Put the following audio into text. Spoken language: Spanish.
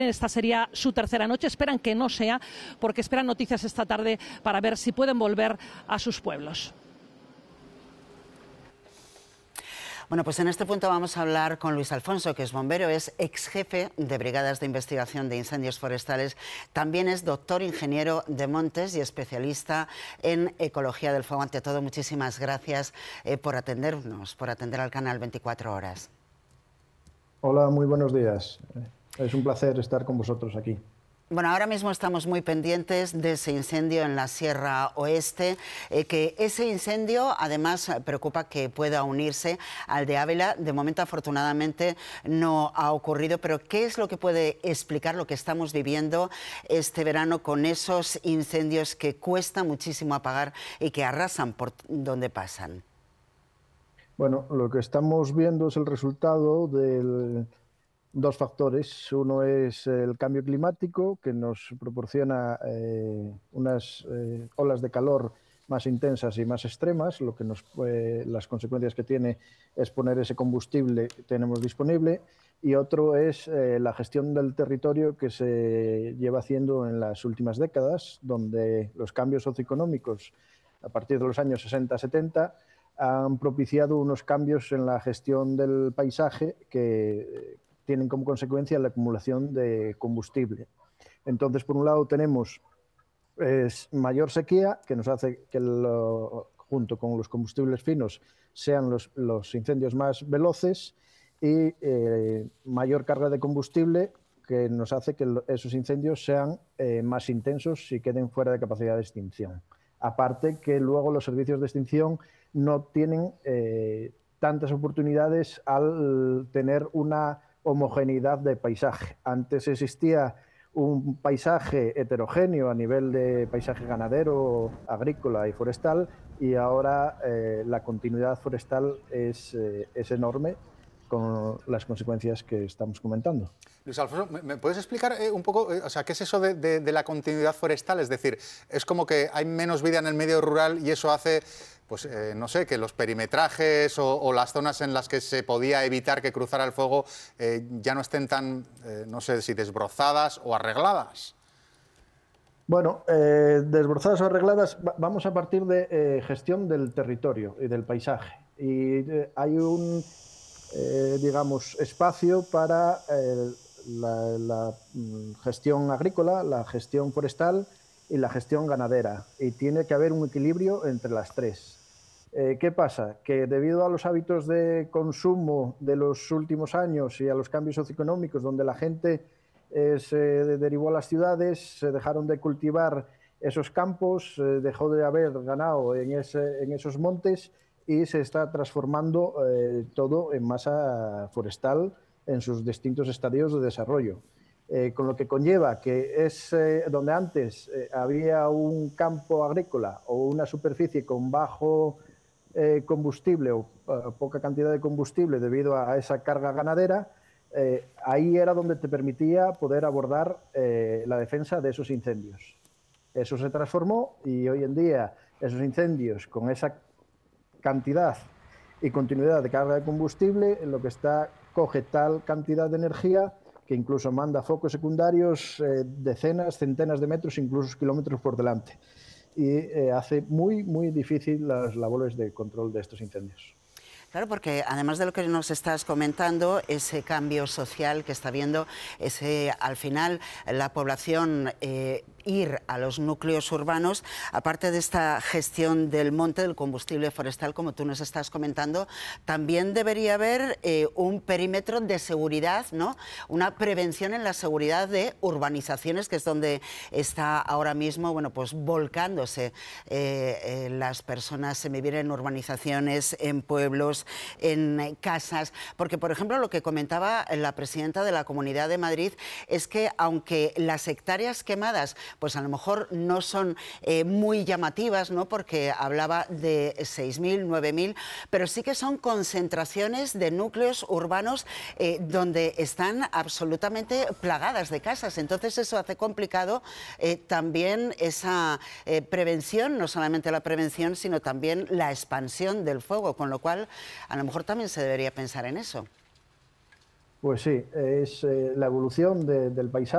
Esta sería su tercera noche. Esperan que no sea, porque esperan noticias esta tarde para ver si pueden volver a sus pueblos. Bueno, pues en este punto vamos a hablar con Luis Alfonso, que es bombero, es ex jefe de Brigadas de Investigación de Incendios Forestales, también es doctor ingeniero de montes y especialista en ecología del fuego. Ante todo, muchísimas gracias por atendernos, por atender al canal 24 Horas. Hola, muy buenos días. Es un placer estar con vosotros aquí. Bueno, ahora mismo estamos muy pendientes de ese incendio en la Sierra Oeste, que ese incendio además preocupa que pueda unirse al de Ávila. De momento, afortunadamente, no ha ocurrido, pero ¿qué es lo que puede explicar lo que estamos viviendo este verano con esos incendios que cuesta muchísimo apagar y que arrasan por donde pasan? Bueno, lo que estamos viendo es el resultado de dos factores. Uno es el cambio climático, que nos proporciona unas olas de calor más intensas y más extremas. Las consecuencias que tiene es poner ese combustible que tenemos disponible. Y otro es la gestión del territorio que se lleva haciendo en las últimas décadas, donde los cambios socioeconómicos a partir de los años 60-70 han propiciado unos cambios en la gestión del paisaje que tienen como consecuencia la acumulación de combustible. Entonces, por un lado tenemos mayor sequía, que nos hace que junto con los combustibles finos sean los incendios más veloces, y mayor carga de combustible, que nos hace que esos incendios sean más intensos y queden fuera de capacidad de extinción. Aparte que luego los servicios de extinción no tienen tantas oportunidades al tener una homogeneidad de paisaje. Antes existía un paisaje heterogéneo a nivel de paisaje ganadero, agrícola y forestal, y ahora la continuidad forestal es enorme, con las consecuencias que estamos comentando. Luis Alfonso, ¿me puedes explicar un poco, o sea, qué es eso de la continuidad forestal? Es decir, es como que hay menos vida en el medio rural y eso hace, pues no sé, que los perimetrajes o las zonas en las que se podía evitar que cruzara el fuego ya no estén tan, no sé si desbrozadas o arregladas. Bueno, desbrozadas o arregladas, vamos a partir de gestión del territorio y del paisaje. Y hay un, digamos, espacio para la gestión agrícola, la gestión forestal y la gestión ganadera. Y tiene que haber un equilibrio entre las tres. ¿Qué pasa? Que debido a los hábitos de consumo de los últimos años y a los cambios socioeconómicos, donde la gente se derivó a las ciudades, se dejaron de cultivar esos campos, dejó de haber ganado en esos montes y se está transformando todo en masa forestal en sus distintos estadios de desarrollo. Con lo que conlleva que es donde antes había un campo agrícola o una superficie con bajo combustible o poca cantidad de combustible debido a esa carga ganadera, ahí era donde te permitía poder abordar la defensa de esos incendios. Eso se transformó y hoy en día esos incendios con esa cantidad y continuidad de carga de combustible, lo que coge tal cantidad de energía que incluso manda focos secundarios decenas, centenas de metros, incluso kilómetros por delante. Y hace muy, muy difícil las labores de control de estos incendios. Claro, porque además de lo que nos estás comentando, ese cambio social que está viendo, al final la población ir a los núcleos urbanos, aparte de esta gestión del monte, del combustible forestal, como tú nos estás comentando, también debería haber un perímetro de seguridad, ¿no? Una prevención en la seguridad de urbanizaciones, que es donde está ahora mismo, bueno, pues volcándose las personas en vivir en urbanizaciones, en pueblos, en casas, porque por ejemplo lo que comentaba la presidenta de la Comunidad de Madrid es que aunque las hectáreas quemadas pues a lo mejor no son muy llamativas, ¿no? Porque hablaba de 6.000, 9.000, pero sí que son concentraciones de núcleos urbanos donde están absolutamente plagadas de casas. Entonces eso hace complicado también esa prevención, no solamente la prevención, sino también la expansión del fuego, con lo cual a lo mejor también se debería pensar en eso. Pues sí, es la evolución del paisaje.